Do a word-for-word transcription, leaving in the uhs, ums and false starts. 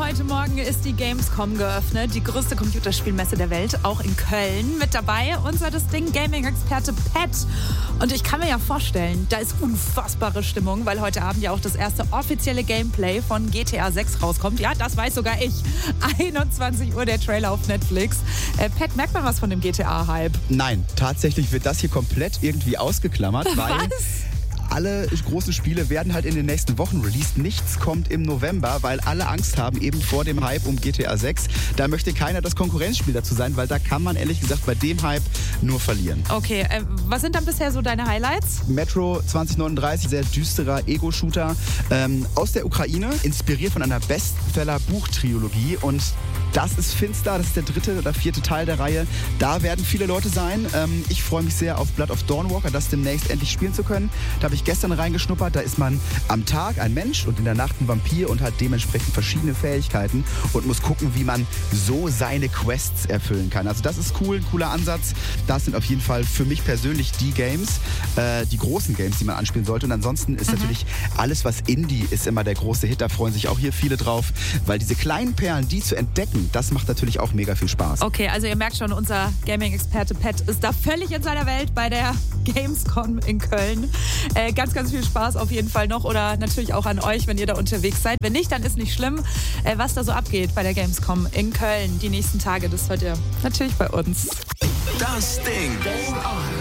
heute Morgen ist die Gamescom geöffnet, die größte Computerspielmesse der Welt, auch in Köln. Mit dabei unser das Ding Gaming-Experte Pat. Und ich kann mir ja vorstellen, da ist unfassbare Stimmung, weil heute Abend ja auch das erste offizielle Gameplay von G T A sechs rauskommt. Ja, das weiß sogar ich. einundzwanzig Uhr der Trailer auf Netflix. Äh, Pat, merkt man was von dem G T A-Hype? Nein, tatsächlich wird das hier komplett irgendwie ausgeklammert, weil... Was? Alle großen Spiele werden halt in den nächsten Wochen released. Nichts kommt im November, weil alle Angst haben eben vor dem Hype um G T A sechs. Da möchte keiner das Konkurrenzspiel dazu sein, weil da kann man ehrlich gesagt bei dem Hype nur verlieren. Okay, äh, was sind dann bisher so deine Highlights? Metro zwanzig neununddreißig, sehr düsterer Ego-Shooter ähm, aus der Ukraine, inspiriert von einer Bestseller-Buchtrilogie, und das ist finster, das ist der dritte oder vierte Teil der Reihe. Da werden viele Leute sein. Ähm, ich freue mich sehr auf Blood of Dawnwalker, das demnächst endlich spielen zu können. Da habe ich gestern reingeschnuppert. Da ist man am Tag ein Mensch und in der Nacht ein Vampir und hat dementsprechend verschiedene Fähigkeiten und muss gucken, wie man so seine Quests erfüllen kann. Also das ist cool, ein cooler Ansatz. Das sind auf jeden Fall für mich persönlich die Games, äh, die großen Games, die man anspielen sollte. Und ansonsten ist mhm. natürlich alles, was Indie ist, immer der große Hit. Da freuen sich auch hier viele drauf, weil diese kleinen Perlen, die zu entdecken, das macht natürlich auch mega viel Spaß. Okay, also ihr merkt schon, unser Gaming-Experte Pat ist da völlig in seiner Welt bei der Gamescom in Köln. Äh, ganz, ganz viel Spaß auf jeden Fall noch, oder natürlich auch an euch, wenn ihr da unterwegs seid. Wenn nicht, dann ist nicht schlimm. Äh, was da so abgeht bei der Gamescom in Köln die nächsten Tage, das hört ihr natürlich bei uns. Das Ding. Game on.